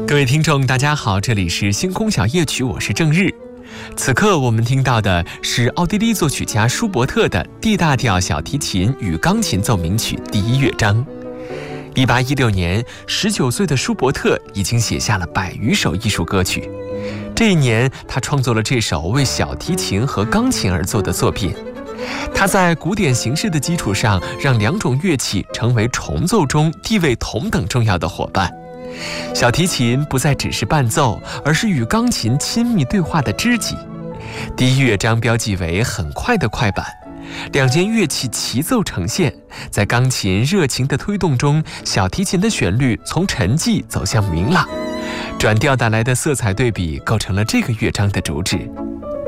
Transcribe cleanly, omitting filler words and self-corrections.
各位听众大家好，这里是星空小夜曲，我是郑日。此刻我们听到的是奥地利作曲家舒伯特的 D 大调小提琴与钢琴奏鸣曲第1乐章。1816年，19岁的舒伯特已经写下了100余首艺术歌曲。这一年，他创作了这首为小提琴和钢琴而作的作品。他在古典形式的基础上，让两种乐器成为重奏中地位同等重要的伙伴。小提琴不再只是伴奏，而是与钢琴亲密对话的知己。第1乐章标记为很快的快板，两件乐器齐奏呈现，在钢琴热情的推动中，小提琴的旋律从沉寂走向明朗，转调带来的色彩对比构成了这个乐章的主旨。